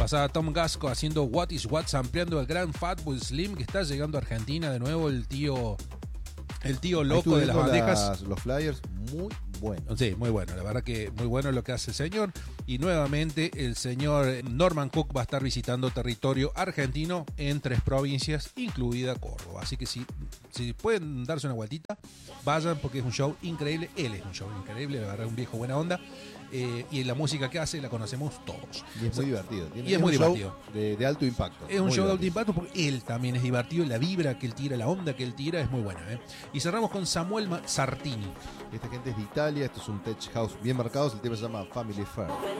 Pasaba Tom Gasco haciendo What is What, ampliando el gran Fatboy Slim, que está llegando a Argentina de nuevo, el tío loco de las bandejas. Los flyers, muy bueno. Sí, muy bueno, la verdad que muy bueno lo que hace el señor. Y nuevamente el señor Norman Cook va a estar visitando territorio argentino en 3 provincias, incluida Córdoba. Así que si pueden darse una vueltita, vayan, porque es un show increíble. Él es un show increíble, la verdad, un viejo buena onda. Y la música que hace la conocemos todos. Y es muy divertido. Y es muy divertido. De alto impacto. Es un show de alto impacto porque él también es divertido. La vibra que él tira, la onda que él tira es muy buena. Y cerramos con Samuel Sartini. Esta gente es de Italia. Esto es un tech house bien marcado. El tema se llama Family Fair.